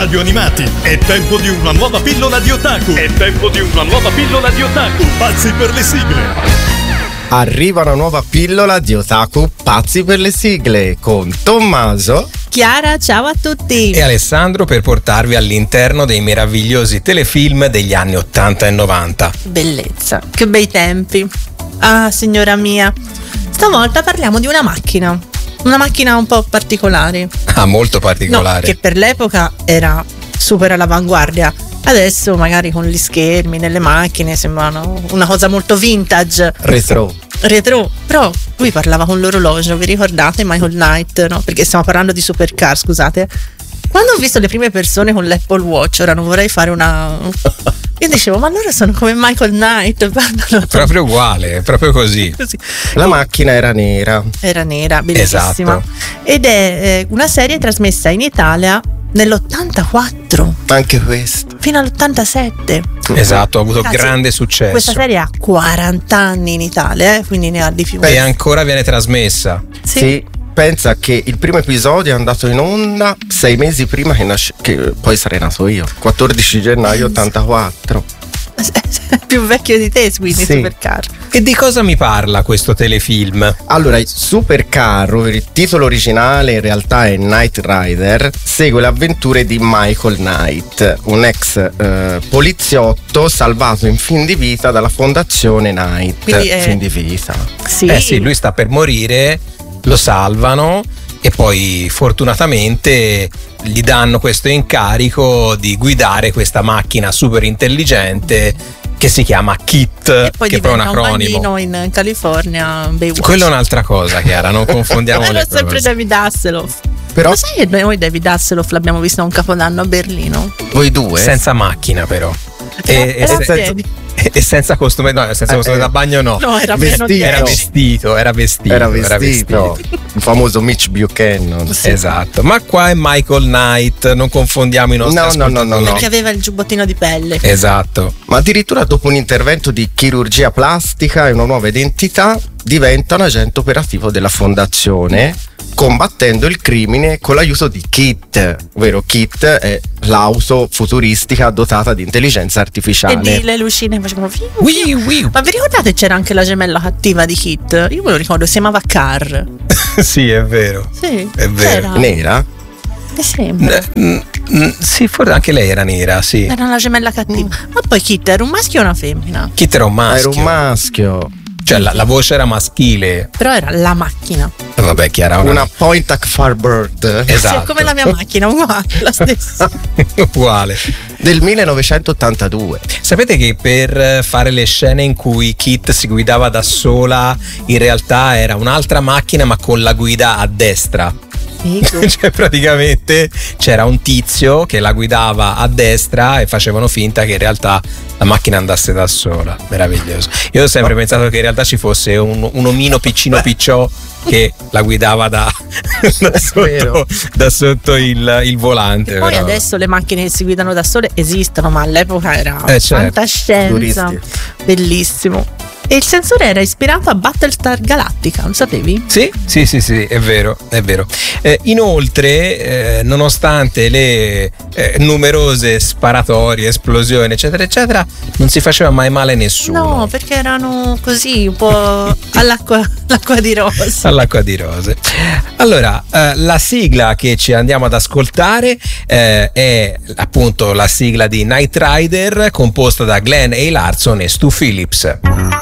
animati. È tempo di una nuova pillola di otaku. Pazzi per le sigle. Arriva una nuova pillola di otaku pazzi per le sigle con Tommaso, Chiara, ciao a tutti, e Alessandro per portarvi all'interno dei meravigliosi telefilm degli anni 80 e 90. Bellezza, che bei tempi. Ah, signora mia, stavolta parliamo di una macchina un po' particolare. Ah, molto particolare. No, che per l'epoca era super all'avanguardia. Adesso magari con gli schermi nelle macchine sembrano una cosa molto vintage, retro, però lui parlava con l'orologio, vi ricordate Michael Knight, no? Perché stiamo parlando di supercar, scusate. Quando ho visto le prime persone con l'Apple Watch, ora non vorrei fare io dicevo, ma loro sono come Michael Knight, proprio uguale, proprio così. La macchina era nera, bellissima. Esatto. Ed è una serie trasmessa in Italia nell'84, anche questo, fino all'87. Esatto, ha avuto Ragazzi, grande successo. Questa serie ha 40 anni in Italia, quindi ne ha di più. E ancora viene trasmessa. Sì. Pensa che il primo episodio è andato in onda 6 mesi prima che poi sarei nato io, 14 gennaio 84. Più vecchio di te, quindi sì. Supercar. E di cosa mi parla questo telefilm? Allora, Supercar, il titolo originale in realtà è Knight Rider, segue le avventure di Michael Knight, un ex poliziotto salvato in fin di vita dalla fondazione Knight. Quindi fin di vita. Sì, lui sta per morire, lo salvano e poi fortunatamente gli danno questo incarico di guidare questa macchina super intelligente che si chiama KITT, e poi che è proprio un acronimo. Un bambino in California, Baywatch. Quella è un'altra cosa, Chiara, non confondiamo le Era cose. sempre David Hasselhoff. Però Ma sai che noi David Hasselhoff l'abbiamo visto a un capodanno a Berlino? voi due? Senza macchina però. Era a piedi. E senza costume, no, senza costume da bagno no. No, era pieno di Era vestito. Era vestito. Il famoso Mitch Buchanan. Sì. Esatto. Ma qua è Michael Knight, non confondiamo i nostri ascoltatori. No. Perché aveva il giubbottino di pelle. Esatto. Ma addirittura dopo un intervento di chirurgia plastica e una nuova identità diventa un agente operativo della fondazione, combattendo il crimine con l'aiuto di KITT, ovvero KITT è l'auto futuristica dotata di intelligenza artificiale. E di le lucine facevano Wii. Ma vi ricordate c'era anche la gemella cattiva di KITT? Io me lo ricordo, si chiamava Car. Sì, è vero. Sì, È vero. c'era. Nera? Mi sembra. Sì, forse anche lei era nera, sì. Era la gemella cattiva. Ma poi KITT era un maschio o una femmina? KITT era un maschio. Era un maschio. Cioè la voce era maschile. Però era la macchina. Vabbè, Chiara, Una Point Farbird. Esatto. Sì, è come la mia macchina, uguale, la stessa. Uguale. Del 1982. Sapete che per fare le scene in cui KITT si guidava da sola, in realtà era un'altra macchina ma con la guida a destra? Cioè praticamente c'era un tizio che la guidava a destra e facevano finta che in realtà la macchina andasse da sola. Meraviglioso. Io ho sempre pensato che in realtà ci fosse un omino piccino picciò che la guidava da sotto il volante. E poi però. adesso le macchine che si guidano da sole esistono, ma all'epoca era certo. fantascienza. Turisti. Bellissimo. E il sensore era ispirato a Battlestar Galactica, lo sapevi? Sì, è vero. Inoltre, nonostante le numerose sparatorie, esplosioni, eccetera, non si faceva mai male nessuno. No, perché erano così, un po' l'acqua di rosa. All'acqua di rose. Allora, la sigla che ci andiamo ad ascoltare è appunto la sigla di Knight Rider, composta da Glenn A. Larson e Stu Phillips.